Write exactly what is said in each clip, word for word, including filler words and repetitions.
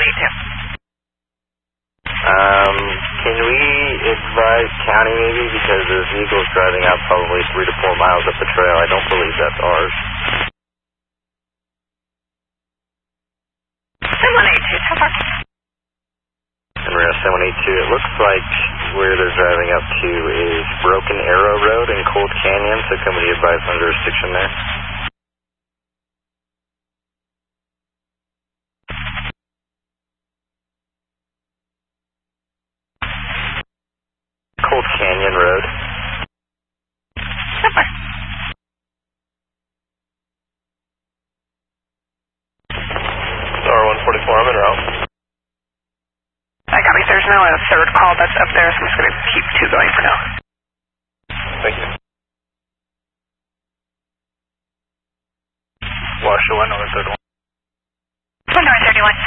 eighty-two. Um, can we advise county maybe, because the vehicle's driving out probably three to four miles up the trail. I don't believe that's ours. seven eighty-two, so far. And we're at seven eighty-two. It looks like where they're driving up to is Broken Arrow Road in Cold Canyon, so can we advise on jurisdiction there? Cold Canyon Road. So far. R one forty-four, I'm in route. I got me. There's no uh, third call that's up there, so I'm just going to keep two going for now. Thank you. Wash one on the third one. twenty-nine thirty-one.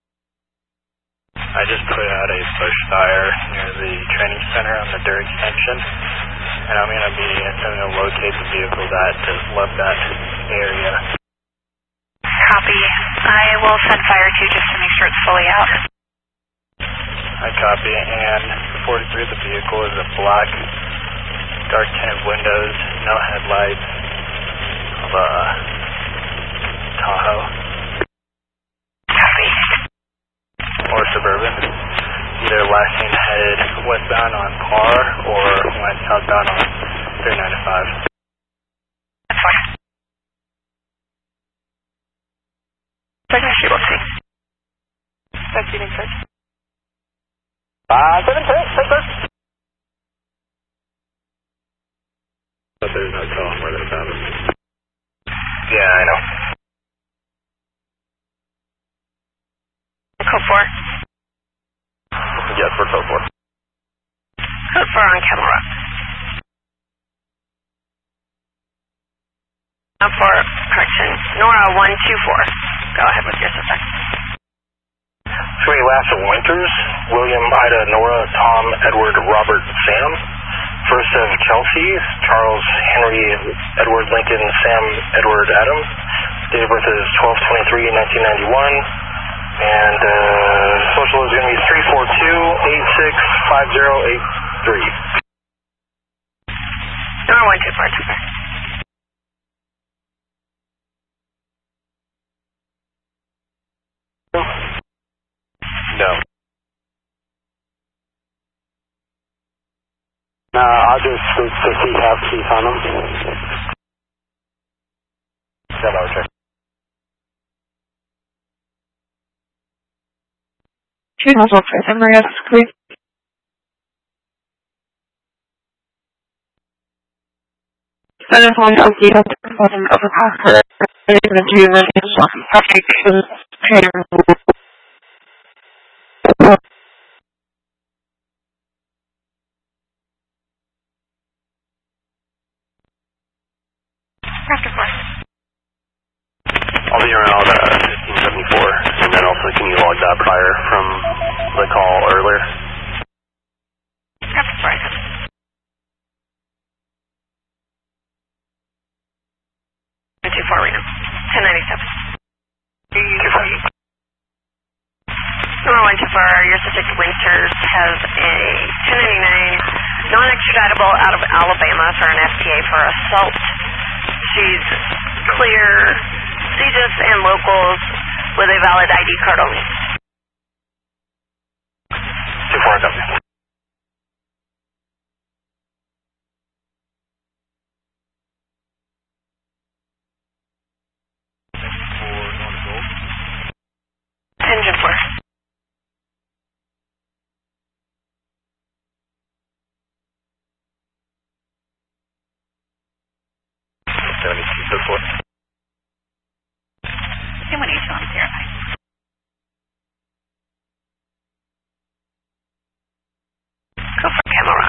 I just put out a push fire near the training center on the dirt extension, and I'm going to be attempting to locate the vehicle that just left that area. Copy. I will send fire to just to make sure it's fully out. I copy, and forty-three, the vehicle is a black, dark tinted windows, no headlights, of a Tahoe. Copy. Or Suburban. Either last seen headed westbound on Par or went southbound on three ninety-five. That's fine. Second issue, we'll see. That's you think, sir? five seven six, six six. But there's no telling where they found him. Yeah, I know. Code four. Yes, we're code four. Code four on camera. Code four, correction. Nora one two four. Go ahead with your suspect. Three Lassa Winters, William, Ida, Nora, Tom, Edward, Robert, Sam. First of Kelsey, Charles, Henry, Edward, Lincoln, Sam, Edward, Adam. Date of birth is twelve twenty-three nineteen ninety-one. And uh, social is going to be three four two, eight six five zero eight three. Nora one two four, two four. No. No, I'll just speak to see have keys on them. seven oh check. Two nozzle for Maria Squeeze. Then it's on the data bottom of the password. And it's going to do the application trainer. After four. I'll be around uh, fifteen seventy-four, and then also can you log that prior from the call earlier? After four. two four right now. ten ninety-seven. two four. Nora one two four, your subject Winters has a two ninety-nine non-extraditable out of Alabama for an F T A for assault. She's clear C J I S and locals with a valid I D card only. two four, copy. Engine four. seventy-two, so four. And what are you showing here? Go for camera.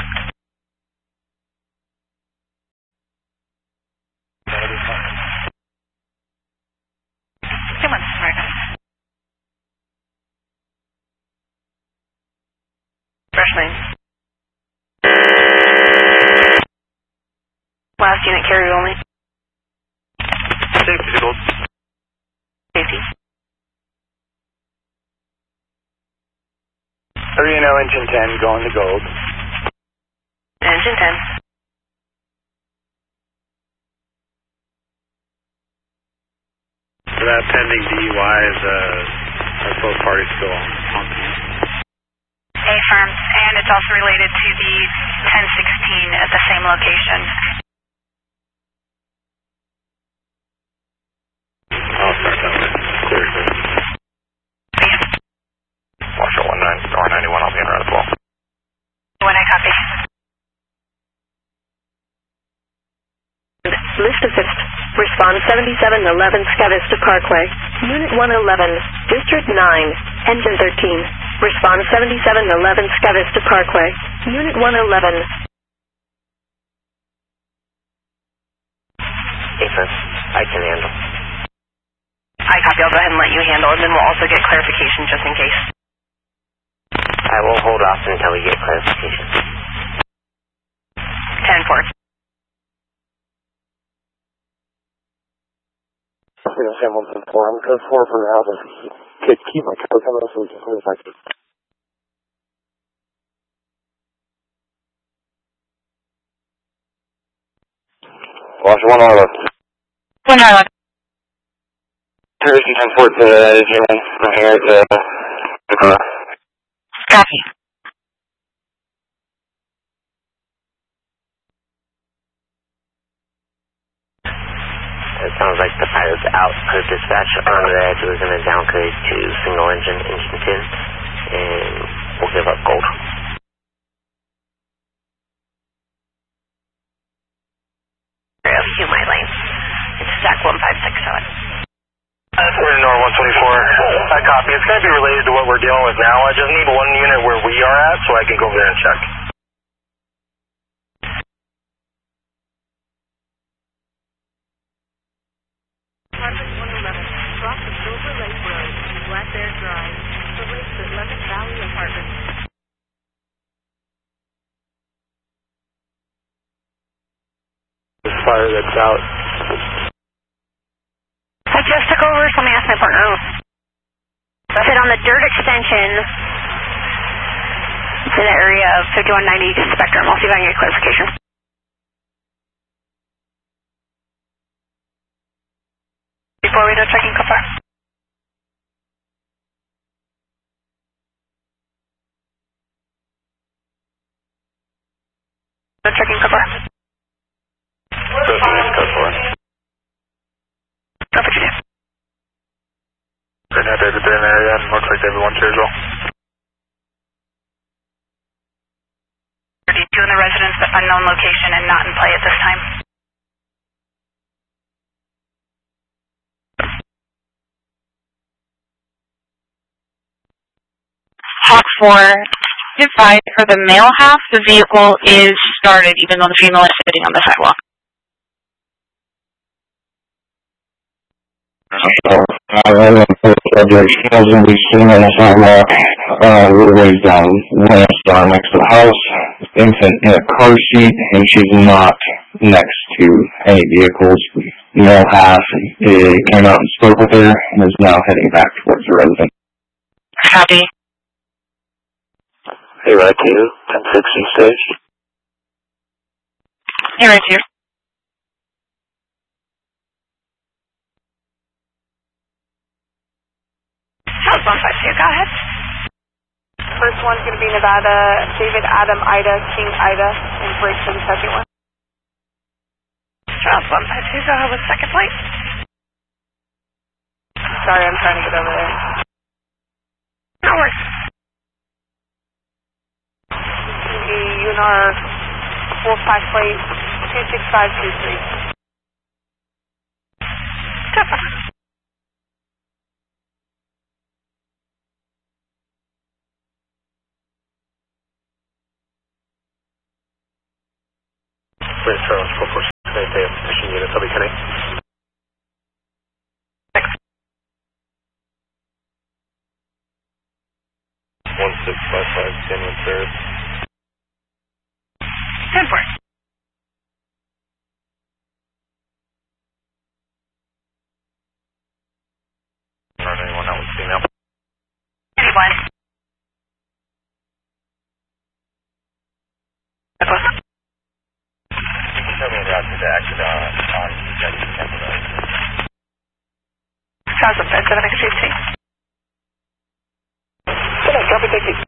Come on, right now. Freshman. Last unit carrier only. Safety, gold. Safety. engine ten, going to gold. Engine ten. For that pending D U I, is uh, are both parties still on, on scene? Affirm, and it's also related to the ten sixteen at the same location. I'll start that way. Clear, clear. Marshall one nine, R ninety-one, I'll be in route as well. When I copy. List assist. Respond seventy-seven eleven Scavista Parkway. Unit one eleven, District nine, Engine thirteen. Respond seventy-seven eleven Scavista Parkway. Unit one eleven. Defense, I can handle. I copy. I'll go ahead and let you handle, and then we'll also get clarification just in case. I will hold off until we get clarification. ten four. Hamilton four. I'm code four for now. Just keep my code coming so we can move back. Watch one eleven. one eleven. Thursday ten four to Jimmy. I'm here at the uh, Copy. It sounds like the pilot's out. Code dispatch on the edge. We're going to down code to single engine, engine ten, and we'll give up gold. To my lane. It's Zach one five six seven. We're in N O R one twenty-four. I copy. It's going to be related to what we're dealing with now. I just need one unit where we are at so I can go over there and check. one eleven, cross the Silver Lake Road, Black Bear Drive, the Lakes at Lemon Valley Apartments. this fire that's out. I just took over, so let me ask my partner. I said on the dirt extension, it's in the area of fifty-one ninety Spectrum. I'll see if I can get clarification. Before we do checking so far. No checking so far. Go for it. Go for it. Go for you. Right now, David, they're in the area. Looks like David wants here as well. thirty-two in the residence, but unknown location and not in play at this time. Hawk four. Advise for the male half, the vehicle is started even though the female is sitting on the sidewalk. Subject, she hasn't been sitting on the sidewalk, uh, a little ways down west, uh, next to the house. Infant in a car seat, and she's not next to any vehicles. Male half uh, came out and spoke with her, and is now heading back towards the resident. Copy. Hey, right to you, ten sixty stage. Hey, right here. House one five two, go ahead. First one's going to be Nevada, David, Adam, Ida, King, Ida, and break for the second one. House one five two, go ahead with second plate. Sorry, I'm trying to get over there. No worries. The U N R four five plate two six five two three. Prince Charles, four four six, they have petition units. I'll be connecting. one six five five, Daniel Ferris. ten four. Not anyone else female. Anyone. thousand five seven X T T. Good, copy, thank you.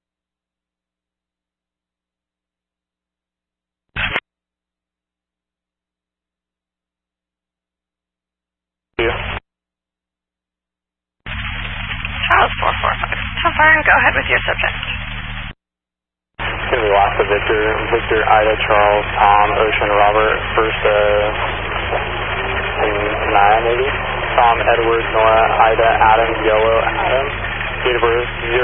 Charles four four five. Confirm, go ahead with your subject. It's going to be lost to Victor. Victor, Ida, Charles, Tom, Ocean, Robert, first, uh, and Naya maybe? Tom, Edward, Nora, Ida, Adam, Yellow, Adam, date of birth, zero.